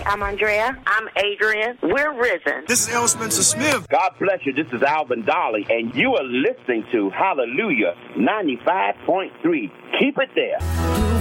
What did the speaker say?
I'm Andrea. I'm Adrian. We're Risen. This is L. Spencer Smith. God bless you. This is Alvin Dolly, and you are listening to Hallelujah 95.3. Keep it there.